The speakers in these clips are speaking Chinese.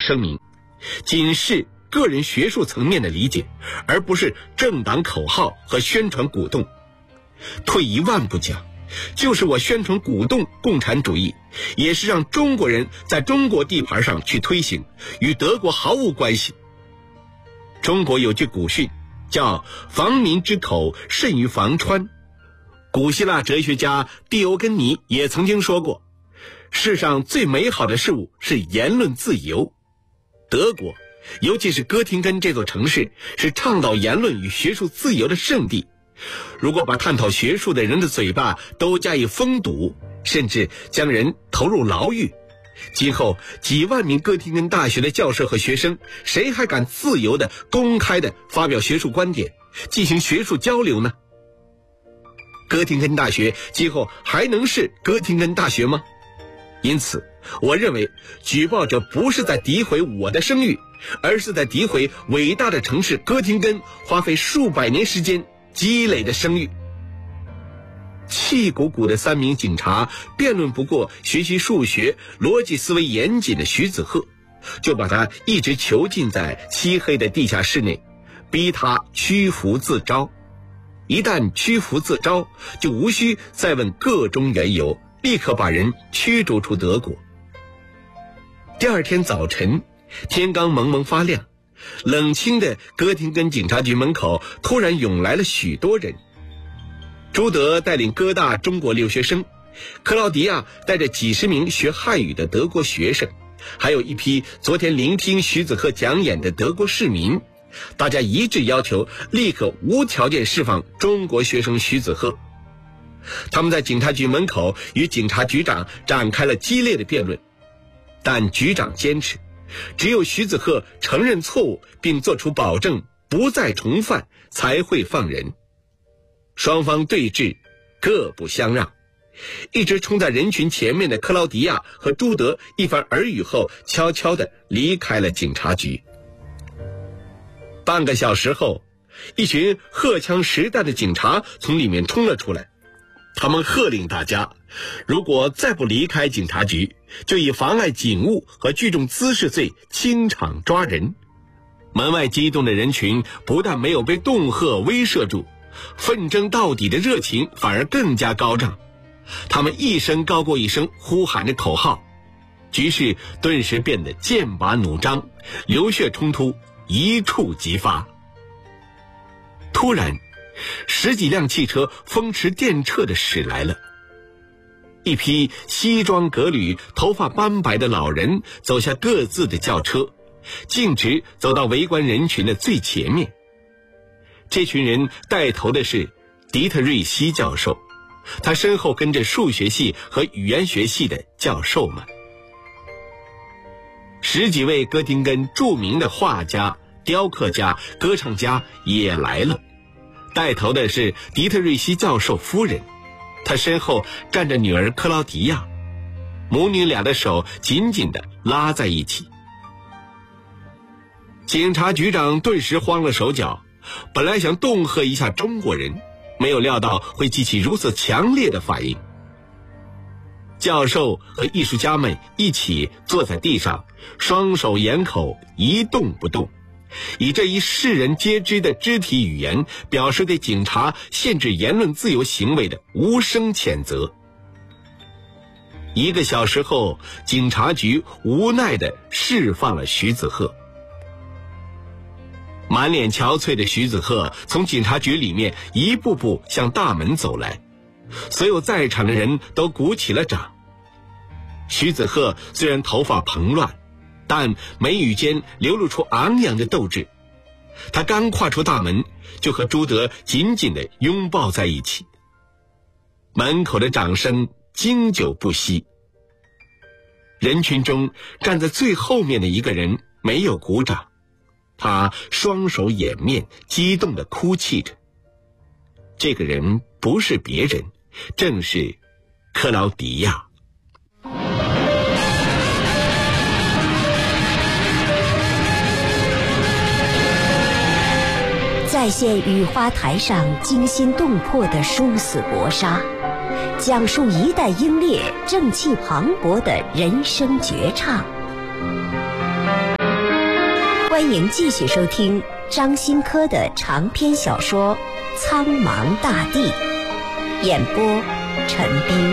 声明，仅是个人学术层面的理解，而不是政党口号和宣传鼓动。退一万步讲，就是我宣传鼓动共产主义，也是让中国人在中国地盘上去推行，与德国毫无关系。中国有句古训叫防民之口甚于防川。古希腊哲学家蒂欧根尼也曾经说过，世上最美好的事物是言论自由。德国，尤其是哥廷根这座城市，是倡导言论与学术自由的圣地。如果把探讨学术的人的嘴巴都加以封堵，甚至将人投入牢狱，今后几万名哥廷根大学的教授和学生，谁还敢自由的、公开的发表学术观点，进行学术交流呢？哥廷根大学今后还能是哥廷根大学吗？因此，我认为举报者不是在诋毁我的声誉，而是在诋毁伟大的城市哥廷根花费数百年时间积累的声誉。气鼓鼓的3名警察辩论不过学习数学、逻辑思维严谨的徐子鹤，就把他一直囚禁在漆黑的地下室内，逼他屈服自招。一旦屈服自招，就无需再问个中缘由，立刻把人驱逐出德国。第二天早晨，天刚蒙蒙发亮，冷清的哥廷根警察局门口突然涌来了许多人。朱德带领哥大中国留学生，克劳迪亚带着几十名学汉语的德国学生，还有一批昨天聆听徐子鹤讲演的德国市民，大家一致要求立刻无条件释放中国学生徐子鹤。他们在警察局门口与警察局长展开了激烈的辩论，但局长坚持，只有徐子鹤承认错误并作出保证不再重犯，才会放人。双方对峙，各不相让。一直冲在人群前面的克劳迪亚和朱德一番耳语后，悄悄地离开了警察局。半个小时后，一群荷枪实弹的警察从里面冲了出来，他们喝令大家，如果再不离开警察局，就以妨碍警务和聚众滋事罪清场抓人。门外激动的人群不但没有被恫吓威慑住，奋争到底的热情反而更加高涨。他们一声高过一声呼喊着口号，局势顿时变得剑拔弩张，流血冲突一触即发。突然10几辆汽车风驰电掣地驶来了，一批西装革履、头发斑白的老人走下各自的轿车，径直走到围观人群的最前面。这群人带头的是迪特瑞希教授，他身后跟着数学系和语言学系的教授们。10几位哥廷根著名的画家、雕刻家、歌唱家也来了，带头的是迪特瑞希教授夫人，他身后站着女儿克劳迪亚，母女俩的手紧紧地拉在一起。警察局长顿时慌了手脚，本来想恫吓一下中国人，没有料到会激起如此强烈的反应。教授和艺术家们一起坐在地上，双手掩口，一动不动，以这一世人皆知的肢体语言表示对警察限制言论自由行为的无声谴责。1个小时后，警察局无奈地释放了徐子鹤。满脸憔悴的徐子鹤从警察局里面一步步向大门走来，所有在场的人都鼓起了掌。徐子鹤虽然头发蓬乱，但眉宇间流露出昂扬的斗志。他刚跨出大门，就和朱德紧紧地拥抱在一起。门口的掌声经久不息。人群中站在最后面的一个人没有鼓掌，他双手掩面，激动地哭泣着。这个人不是别人，正是克劳迪亚。 再现雨花台上惊心动魄的殊死搏杀，讲述一代英烈正气磅礴的人生绝唱。 欢迎继续收听张新科的长篇小说《苍茫大地》，演播陈斌。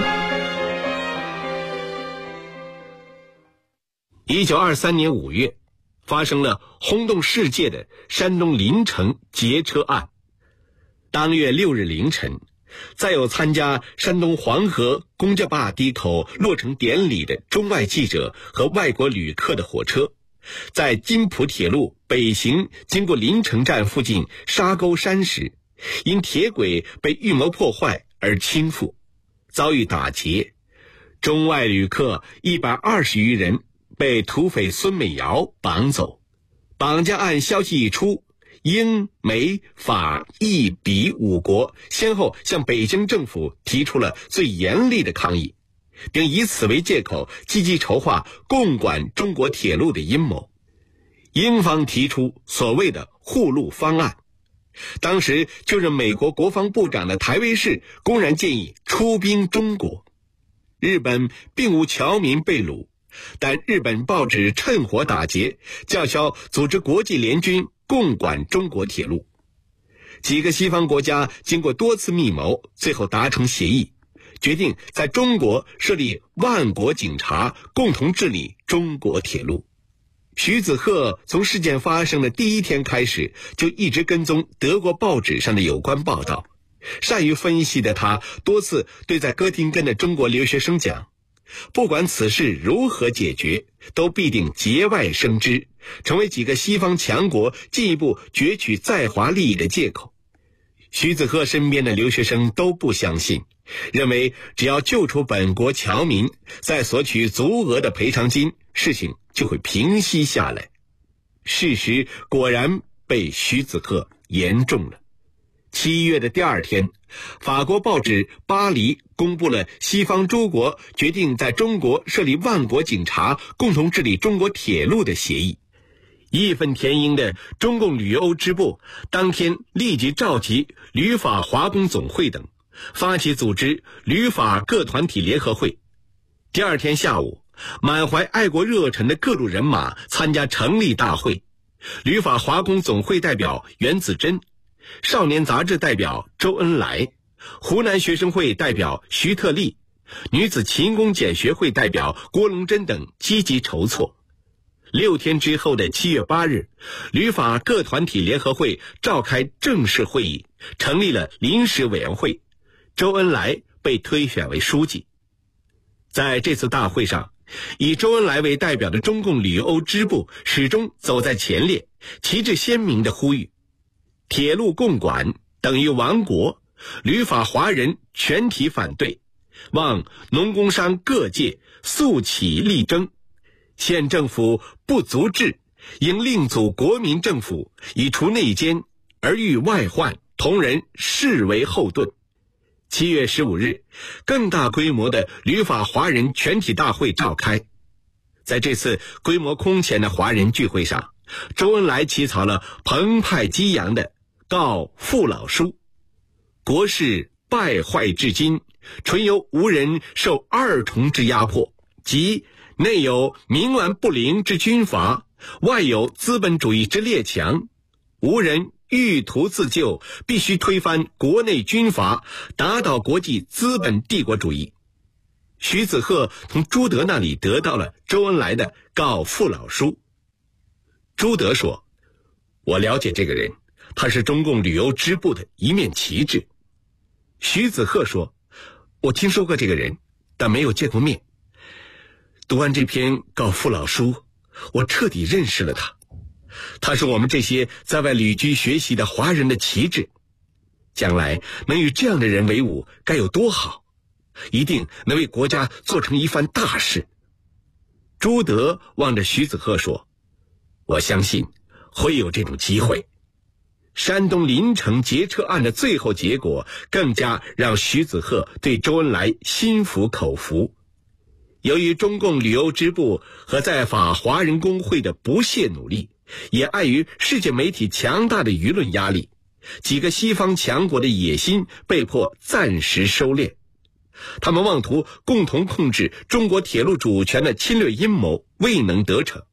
1923年5月，发生了轰动世界的山东临城劫车案。当月6日凌晨，载有参加山东黄河公家坝堤口落成典礼的中外记者和外国旅客的火车，在津浦铁路北行经过临城站附近沙沟山时，因铁轨被预谋破坏而倾覆，遭遇打劫。中外旅客120余人被土匪孙美瑶绑走。绑架案消息一出，英、美、法、意、比5国先后向北京政府提出了最严厉的抗议，并以此为借口积极筹划共管中国铁路的阴谋。英方提出所谓的护路方案，当时就任美国国防部长的台维士公然建议出兵中国。日本并无侨民被掳，但日本报纸趁火打劫，叫嚣组织国际联军共管中国铁路。几个西方国家经过多次密谋，最后达成协议，决定在中国设立万国警察，共同治理中国铁路。徐子鹤从事件发生的第一天开始，就一直跟踪德国报纸上的有关报道。善于分析的他多次对在哥廷根的中国留学生讲，不管此事如何解决，都必定节外生枝，成为几个西方强国进一步攫取在华利益的借口。徐子鹤身边的留学生都不相信，认为只要救出本国侨民，再索取足额的赔偿金，事情就会平息下来。事实果然被徐子鹤言中了。7月的第2天，法国报纸《巴黎》公布了西方诸国决定在中国设立万国警察，共同治理中国铁路的协议。义愤填膺的中共旅欧支部当天立即召集旅法华工总会等，发起组织旅法各团体联合会。第2天下午，满怀爱国热忱的各路人马参加成立大会。旅法华工总会代表袁子珍，少年杂志代表周恩来，湖南学生会代表徐特立，女子勤工俭学会代表郭龙珍等积极筹措。6天之后的7月8日，旅法各团体联合会召开正式会议，成立了临时委员会，周恩来被推选为书记。在这次大会上，以周恩来为代表的中共旅欧支部始终走在前列，旗帜鲜明地呼吁铁路共管等于亡国，旅法华人全体反对，望农工商各界速起力争，县政府不足治，应另组国民政府，以除内奸而御外患，同仁视为后盾。7月15日，更大规模的旅法华人全体大会召开。在这次规模空前的华人聚会上，周恩来起草了澎湃激扬的告父老书。国事败坏至今，纯由无人受2重之压迫，即内有冥顽不灵之军阀，外有资本主义之列强。无人欲图自救，必须推翻国内军阀，打倒国际资本帝国主义。徐子鹤从朱德那里得到了周恩来的告父老书。朱德说，我了解这个人，他是中共旅欧支部的一面旗帜。徐子鹤说，我听说过这个人，但没有见过面。读完这篇告父老书，我彻底认识了他。他是我们这些在外旅居学习的华人的旗帜，将来能与这样的人为伍，该有多好，一定能为国家做成一番大事。朱德望着徐子鹤说，我相信会有这种机会。山东临城劫车案的最后结果，更加让徐子鹤对周恩来心服口服。由于中共旅欧支部和在法华人工会的不懈努力，也碍于世界媒体强大的舆论压力，几个西方强国的野心被迫暂时收敛。他们妄图共同控制中国铁路主权的侵略阴谋未能得逞。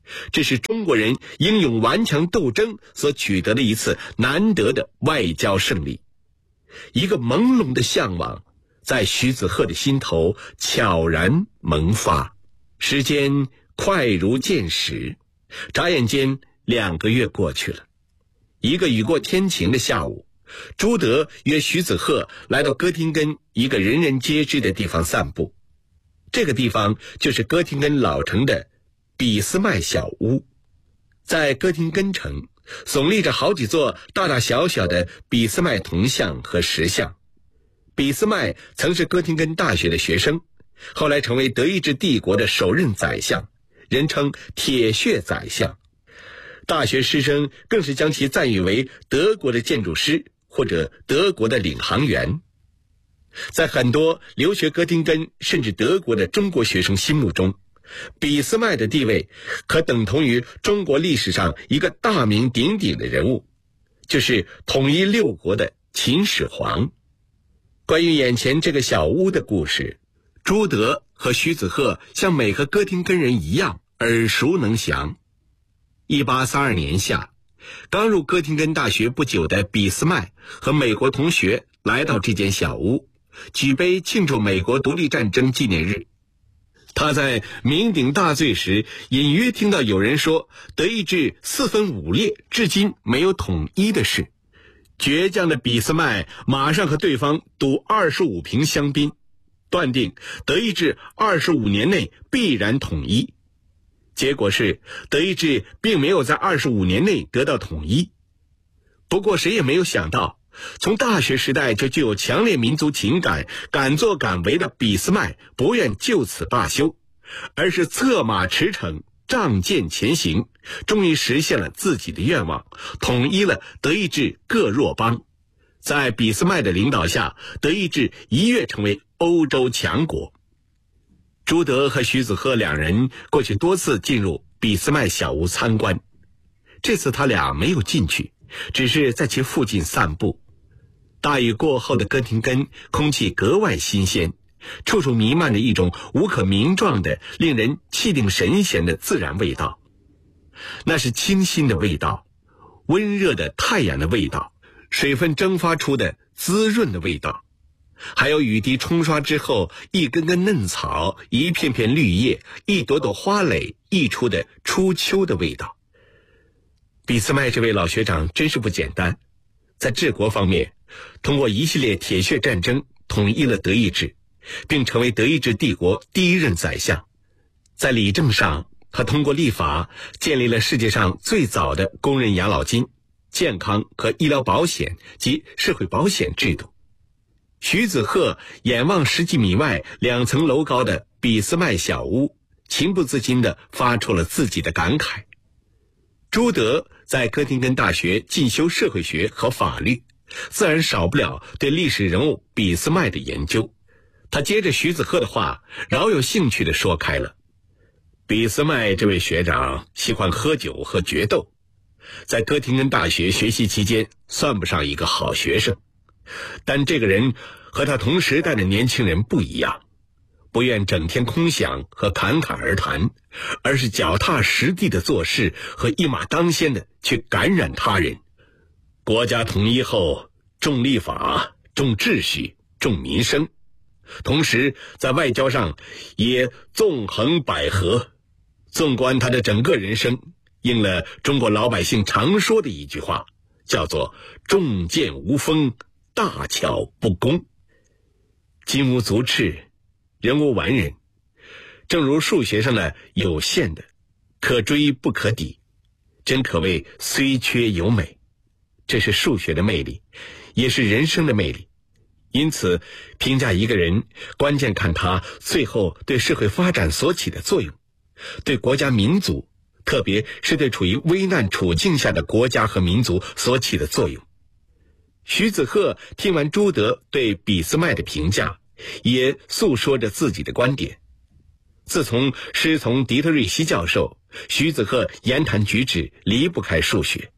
这是中国人英勇顽强斗争所取得的一次难得的外交胜利。一个朦胧的向往在徐子鹤的心头悄然萌发。时间快如箭矢，眨眼间2个月过去了。一个雨过天晴的下午，朱德约徐子鹤来到哥廷根一个人人皆知的地方散步。这个地方就是哥廷根老城的俾斯麦小屋。在哥廷根城耸立着好几座大大小小的俾斯麦铜像和石像。俾斯麦曾是哥廷根大学的学生，后来成为德意志帝国的首任宰相，人称铁血宰相。大学师生更是将其赞誉为德国的建筑师或者德国的领航员。在很多留学哥廷根甚至德国的中国学生心目中，俾斯麦的地位可等同于中国历史上一个大名鼎鼎的人物，就是统一6国的秦始皇。关于眼前这个小屋的故事，朱德和徐子鹤像每个哥廷根人一样耳熟能详。1832年夏，刚入哥廷根大学不久的俾斯麦和美国同学来到这间小屋，举杯庆祝美国独立战争纪念日。他在酩酊大醉时，隐约听到有人说德意志4分5裂，至今没有统一的事。倔强的俾斯麦马上和对方赌25瓶香槟，断定德意志25年内必然统一。结果是德意志并没有在25年内得到统一。不过谁也没有想到，从大学时代就具有强烈民族情感、敢作敢为的俾斯麦不愿就此罢休，而是策马驰骋，仗剑前行，终于实现了自己的愿望，统一了德意志各弱邦。在俾斯麦的领导下，德意志一跃成为欧洲强国。朱德和徐子鹤2人过去多次进入俾斯麦小屋参观，这次他俩没有进去，只是在其附近散步。大雨过后的哥廷根空气格外新鲜，处处弥漫着一种无可名状的令人气定神闲的自然味道。那是清新的味道，温热的太阳的味道，水分蒸发出的滋润的味道，还有雨滴冲刷之后一根根嫩草、一片片绿叶、一朵朵花蕾溢出的初秋的味道。俾斯麦这位老学长真是不简单，在治国方面，通过一系列铁血战争统一了德意志，并成为德意志帝国第1任宰相。在理政上，他通过立法建立了世界上最早的公认养老金、健康和医疗保险及社会保险制度。徐子鹤眼望10几米外2层楼高的俾斯麦小屋，情不自禁地发出了自己的感慨。朱德在哥廷根大学进修社会学和法律，自然少不了对历史人物俾斯麦的研究。他接着徐子鹤的话，饶有兴趣地说开了。俾斯麦这位学长喜欢喝酒和决斗，在哥廷根大学学习期间算不上一个好学生，但这个人和他同时代的年轻人不一样，不愿整天空想和侃侃而谈，而是脚踏实地的做事和一马当先的去感染他人。国家统一后，重立法，重秩序，重民生，同时在外交上也纵横捭阖。纵观他的整个人生，应了中国老百姓常说的一句话，叫做重剑无锋，大巧不工。金无足赤，人无完人，正如数学上的有限的可追不可抵，真可谓虽缺犹美。这是数学的魅力，也是人生的魅力。因此评价一个人，关键看他最后对社会发展所起的作用，对国家民族，特别是对处于危难处境下的国家和民族所起的作用。徐子鹤听完朱德对俾斯麦的评价，也诉说着自己的观点。自从师从狄特瑞希教授，徐子鹤言谈举止离不开数学。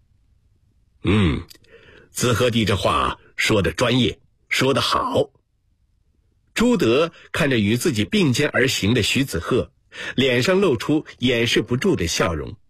子鹤弟这话说得专业，说得好。朱德看着与自己并肩而行的徐子鹤， 脸上露出掩饰不住的笑容。